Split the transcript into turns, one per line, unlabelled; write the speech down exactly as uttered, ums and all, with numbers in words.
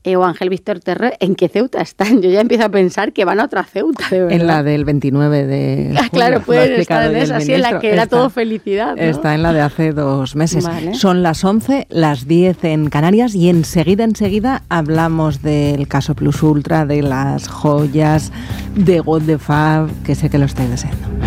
eh, o Ángel Víctor Terré, ¿en qué Ceuta están? Yo ya empiezo a pensar que van a otra Ceuta, de verdad.
En la del veintinueve de junio.
Ah, claro, pueden estar en esa, sí, en la que era
está,
todo felicidad, ¿no?
Está en la de hace dos meses.
Vale.
Son las once, las diez en Canarias, y enseguida, enseguida hablamos del caso Plus Ultra, de las joyas, de God the Fab, que sé que lo estáis deseando.